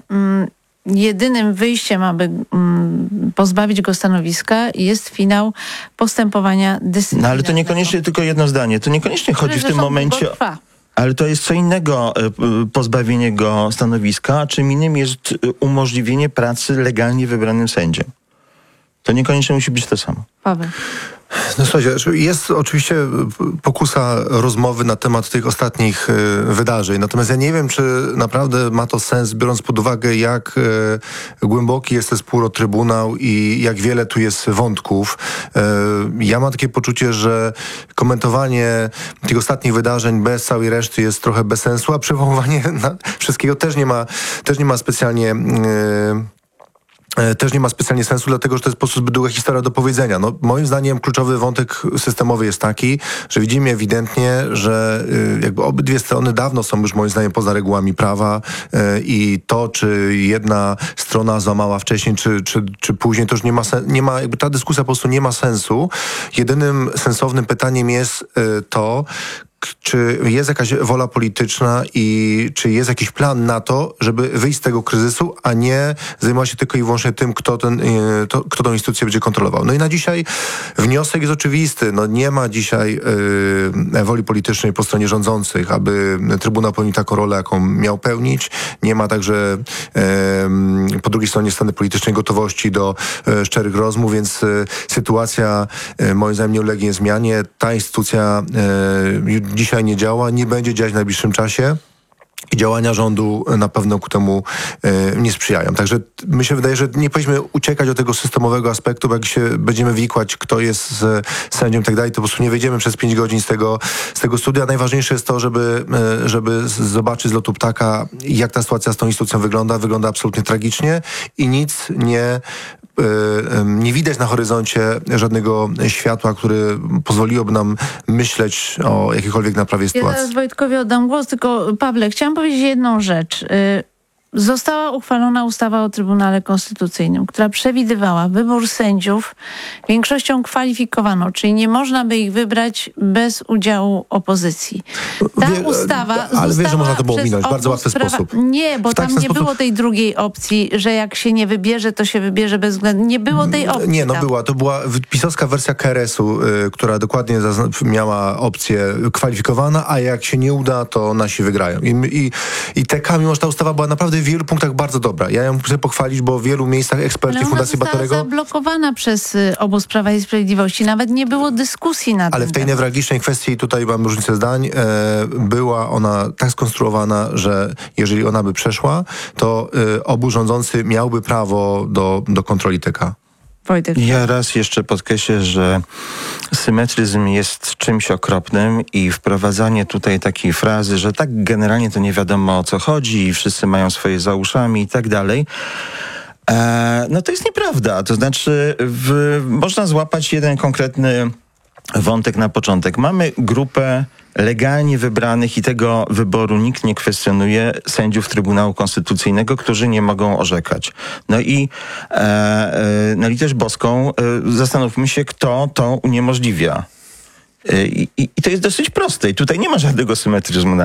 jedynym wyjściem, aby pozbawić go stanowiska, jest finał postępowania dyscyplinarnego. Ale to niekoniecznie tylko jedno zdanie. To niekoniecznie chodzi w tym momencie... Ale to jest co innego pozbawienie go stanowiska, a czym innym jest umożliwienie pracy legalnie wybranym sędziom. To niekoniecznie musi być to samo. Paweł. Słuchajcie, jest oczywiście pokusa rozmowy na temat tych ostatnich wydarzeń. Natomiast ja nie wiem, czy naprawdę ma to sens, biorąc pod uwagę, jak głęboki jest ten spór o Trybunał i jak wiele tu jest wątków. Ja mam takie poczucie, że komentowanie tych ostatnich wydarzeń bez całej reszty jest trochę bez sensu, a przywoływanie wszystkiego też nie ma specjalnie... Też nie ma specjalnie sensu, dlatego że to jest po prostu zbyt długa historia do powiedzenia. Moim zdaniem kluczowy wątek systemowy jest taki, że widzimy ewidentnie, że jakby obydwie strony dawno są już moim zdaniem poza regułami prawa i to, czy jedna strona złamała wcześniej, czy później, to już nie ma jakby ta dyskusja po prostu nie ma sensu. Jedynym sensownym pytaniem jest to, czy jest jakaś wola polityczna i czy jest jakiś plan na to, żeby wyjść z tego kryzysu, a nie zajmować się tylko i wyłącznie tym, kto tę instytucję będzie kontrolował. No i na dzisiaj wniosek jest oczywisty. Nie ma dzisiaj woli politycznej po stronie rządzących, aby Trybunał pełnił taką rolę, jaką miał pełnić. Nie ma także po drugiej stronie strony politycznej gotowości do szczerych rozmów, więc sytuacja moim zdaniem nie ulegnie zmianie. Ta instytucja dzisiaj nie działa, nie będzie działać w najbliższym czasie i działania rządu na pewno ku temu nie sprzyjają. Także mi się wydaje, że nie powinniśmy uciekać od tego systemowego aspektu, bo jak się będziemy wikłać, kto jest sędzią i tak dalej, to po prostu nie wyjdziemy przez 5 godzin z tego studia. Najważniejsze jest to, żeby zobaczyć z lotu ptaka, jak ta sytuacja z tą instytucją wygląda. Wygląda absolutnie tragicznie i nic nie nie widać na horyzoncie żadnego światła, który pozwoliłoby nam myśleć o jakiejkolwiek naprawie Ja sytuacji. zaraz Wojtkowi oddam głos, tylko Pawle, chciałam powiedzieć jedną rzecz. Została uchwalona ustawa o Trybunale Konstytucyjnym, która przewidywała wybór sędziów większością kwalifikowaną, czyli nie można by ich wybrać bez udziału opozycji. Ta ustawa ale wiesz, że można to było przez minąć w bardzo łatwy sposób. Nie, bo tam nie było tej drugiej opcji, że jak się nie wybierze, to się wybierze bezwzględnie. Nie było tej opcji. Nie, tam. to była pisowska wersja KRS-u, która dokładnie miała opcję kwalifikowana, a jak się nie uda, to nasi wygrają. I TK, mimo że ta ustawa była naprawdę w wielu punktach bardzo dobra. Ja ją chcę pochwalić, bo w wielu miejscach eksperci Fundacji Batorego... Ale ona została zablokowana przez obóz Prawa i Sprawiedliwości. Nawet nie było dyskusji na tym. Ale w tej newralgicznej kwestii, tutaj mam różnicę zdań, była ona tak skonstruowana, że jeżeli ona by przeszła, to obóz rządzący miałby prawo do kontroli TK. Wojtek. Ja raz jeszcze podkreślę, że symetryzm jest czymś okropnym i wprowadzanie tutaj takiej frazy, że tak generalnie to nie wiadomo o co chodzi i wszyscy mają swoje za uszami i tak dalej. No to jest nieprawda. To znaczy można złapać jeden konkretny wątek na początek. Mamy grupę legalnie wybranych i tego wyboru nikt nie kwestionuje sędziów Trybunału Konstytucyjnego, którzy nie mogą orzekać. No i na litość boską zastanówmy się, kto to uniemożliwia. I to jest dosyć proste. I tutaj nie ma żadnego symetryzmu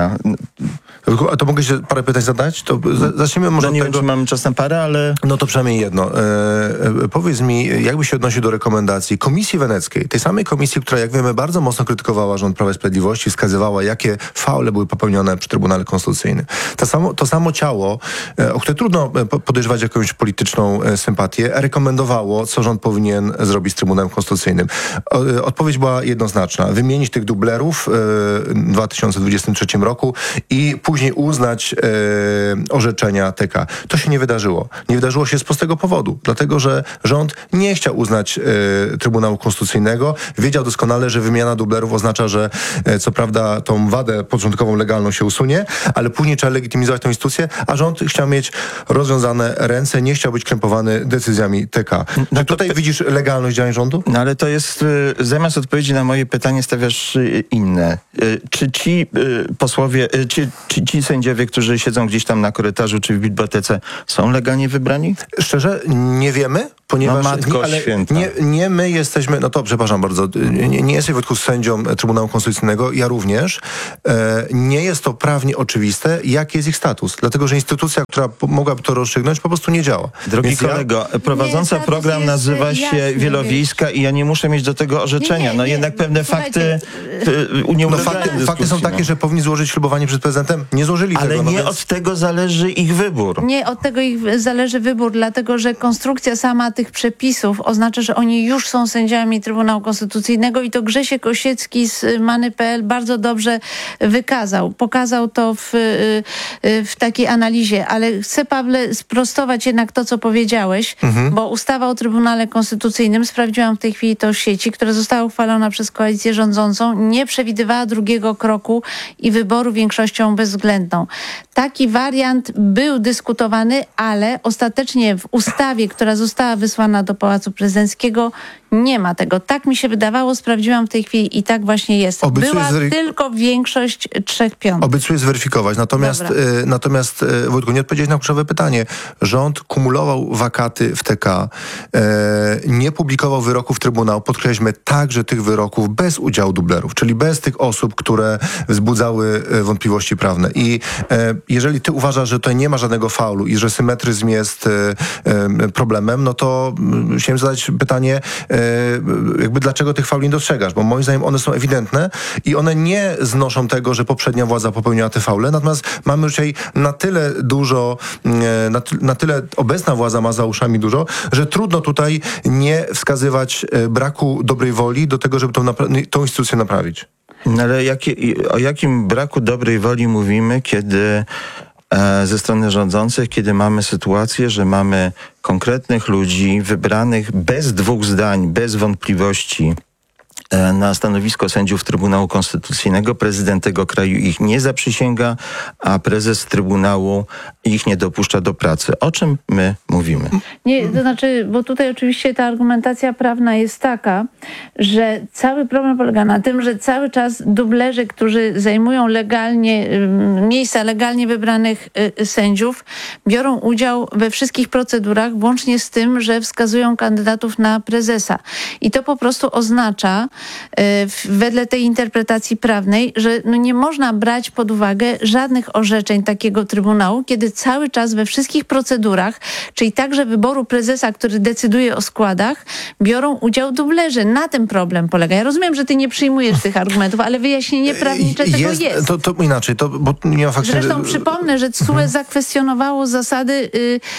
A to mogę się parę pytań zadać? To zacznijmy może nie od wiem, tego... czy mamy czas na parę, ale... No to przynajmniej jedno. Powiedz mi, jakby się odnosił do rekomendacji Komisji Weneckiej, tej samej komisji, która, jak wiemy, bardzo mocno krytykowała rząd Prawa i Sprawiedliwości, wskazywała, jakie faule były popełnione przy Trybunale Konstytucyjnym. To samo ciało, o które trudno podejrzewać jakąś polityczną sympatię, rekomendowało, co rząd powinien zrobić z Trybunałem Konstytucyjnym. Odpowiedź była jednoznaczna. Wymienić tych dublerów w 2023 roku i później uznać orzeczenia TK. To się nie wydarzyło. Nie wydarzyło się z prostego powodu. Dlatego, że rząd nie chciał uznać Trybunału Konstytucyjnego. Wiedział doskonale, że wymiana dublerów oznacza, że co prawda tą wadę początkową legalną się usunie, ale później trzeba legitymizować tę instytucję, a rząd chciał mieć rozwiązane ręce, nie chciał być krępowany decyzjami TK. Czy tutaj widzisz legalność działań rządu? No ale to jest, zamiast odpowiedzi na moje pytanie stawiasz inne. Czy ci posłowie, czy ci sędziowie, którzy siedzą gdzieś tam na korytarzu czy w bibliotece, są legalnie wybrani? Szczerze, nie wiemy, ponieważ nie my jesteśmy, no to przepraszam bardzo, nie jesteś Wojtku sędzią Trybunału Konstytucyjnego, ja również. Nie jest to prawnie oczywiste, jaki jest ich status, dlatego że instytucja, która mogłaby to rozstrzygnąć, po prostu nie działa. Drogi kolego, prowadząca program nazywa się Wielowiejska i ja nie muszę mieć do tego orzeczenia. No jednak pewne fakty uniemożliwiają dyskusję. Fakty są takie, że powinni złożyć ślubowanie przed prezydentem. Nie złożyli tego. Ale nie od tego zależy ich wybór. Nie od tego ich zależy wybór, dlatego że konstrukcja sama tych przepisów oznacza, że oni już są sędziami Trybunału Konstytucyjnego i to Grzesiek Osiecki z Many.pl bardzo dobrze pokazał to w takiej analizie, ale chcę, Pawle, sprostować jednak to, co powiedziałeś, bo ustawa o Trybunale Konstytucyjnym, sprawdziłam w tej chwili to w sieci, która została uchwalona przez koalicję rządzącą, nie przewidywała drugiego kroku i wyboru większością bezwzględną. Taki wariant był dyskutowany, ale ostatecznie w ustawie, która została wysłana do Pałacu Prezydenckiego, nie ma tego. Tak mi się wydawało, sprawdziłam w tej chwili i tak właśnie jest. Była tylko większość 3/5. Obiecuję zweryfikować. Natomiast Wojtku, nie odpowiedziałeś na kluczowe pytanie. Rząd kumulował wakaty w TK, nie publikował wyroków Trybunału, podkreślmy także tych wyroków bez udziału dublerów, czyli bez tych osób, które wzbudzały wątpliwości prawne. I jeżeli ty uważasz, że tutaj nie ma żadnego faulu i że symetryzm jest problemem, no to chciałem zadać pytanie, jakby dlaczego tych fauli nie dostrzegasz? Bo moim zdaniem one są ewidentne i one nie znoszą tego, że poprzednia władza popełniła te faule, natomiast mamy dzisiaj na tyle dużo, na tyle obecna władza ma za uszami dużo, że trudno tutaj nie wskazywać braku dobrej woli do tego, żeby tą instytucję naprawić. No ale o jakim braku dobrej woli mówimy, kiedy ze strony rządzących, kiedy mamy sytuację, że mamy konkretnych ludzi wybranych bez dwóch zdań, bez wątpliwości na stanowisko sędziów Trybunału Konstytucyjnego. Prezydent tego kraju ich nie zaprzysięga, a prezes Trybunału ich nie dopuszcza do pracy. O czym my mówimy? Nie, to znaczy, bo tutaj oczywiście ta argumentacja prawna jest taka, że cały problem polega na tym, że cały czas dublerzy, którzy zajmują miejsca legalnie wybranych sędziów, biorą udział we wszystkich procedurach, włącznie z tym, że wskazują kandydatów na prezesa. I to po prostu oznacza, wedle tej interpretacji prawnej, że nie można brać pod uwagę żadnych orzeczeń takiego Trybunału, kiedy cały czas we wszystkich procedurach, czyli także wyboru prezesa, który decyduje o składach, biorą udział dublerzy. Na tym problem polega. Ja rozumiem, że ty nie przyjmujesz tych argumentów, ale wyjaśnienie prawnicze tego jest. To inaczej, bo nie ma faktycznie... Zresztą przypomnę, że TSUE zakwestionowało zasady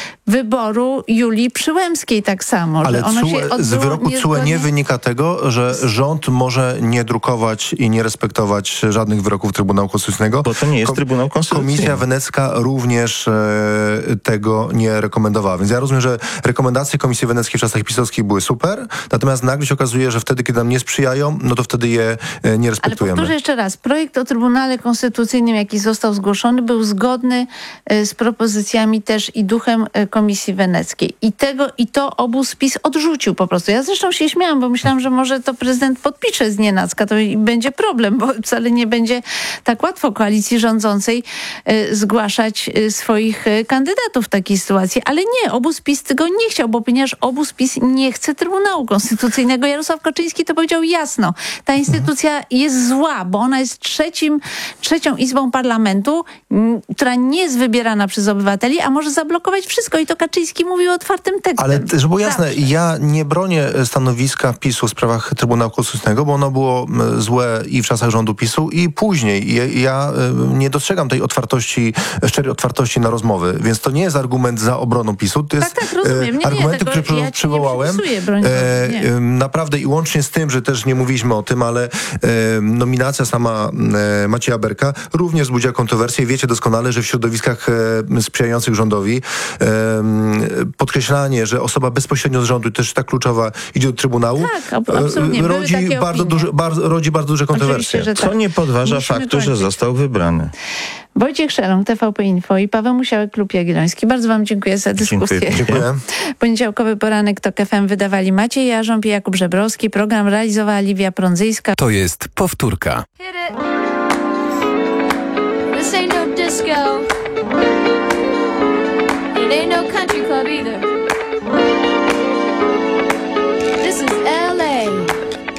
wyboru Julii Przyłębskiej tak samo. Ale z wyroku TSUE nie wynika tego, że rząd może nie drukować i nie respektować żadnych wyroków Trybunału Konstytucyjnego. Bo to nie jest Trybunał Konstytucyjny. Komisja Wenecka również tego nie rekomendowała. Więc ja rozumiem, że rekomendacje Komisji Weneckiej w czasach pisowskich były super, natomiast nagle się okazuje, że wtedy, kiedy nam nie sprzyjają, no to wtedy je nie respektujemy. Ale powtórzę jeszcze raz. Projekt o Trybunale Konstytucyjnym, jaki został zgłoszony, był zgodny z propozycjami też i duchem Komisji Weneckiej. I to obóz PiS odrzucił po prostu. Ja zresztą się śmiałam, bo myślałam, że może to prezydent podpisze znienacka, to i będzie problem, bo wcale nie będzie tak łatwo koalicji rządzącej zgłaszać swoich kandydatów w takiej sytuacji. Ale nie, obóz PiS tego nie chciał, bo ponieważ obóz PiS nie chce Trybunału Konstytucyjnego. Jarosław Kaczyński to powiedział jasno. Ta instytucja jest zła, bo ona jest trzecią izbą parlamentu, która nie jest wybierana przez obywateli, a może zablokować wszystko. I to Kaczyński mówił otwartym tekstem. Ale żeby było jasne, ja nie bronię stanowiska PiS-u w sprawach Trybunału Konstytucyjnego, bo ono było złe i w czasach rządu PiS-u i później. Ja nie dostrzegam tej szczerej otwartości na rozmowy, więc to nie jest argument za obroną PiS-u. To jest rozumiem. argumenty, które przywołałem. Naprawdę i łącznie z tym, że też nie mówiliśmy o tym, ale nominacja sama Macieja Berka również wzbudziła kontrowersję. Wiecie doskonale, że w środowiskach sprzyjających rządowi podkreślanie, że osoba bezpośrednio z rządu, też tak kluczowa, idzie do Trybunału, rodzi bardzo duże kontrowersje. Tak. Co nie podważa faktu, że został wybrany. Wojciech Szelong, TVP Info i Paweł Musiałek, Klub Jagielloński. Bardzo wam dziękuję za dyskusję. Dziękuję. Poniedziałkowy poranek TOK FM wydawali Maciej Jarząb i Jakub Żebrowski. Program realizowała Liwia Prądzyjska. To jest powtórka. This ain't no disco. It ain't no country club either. This is LA.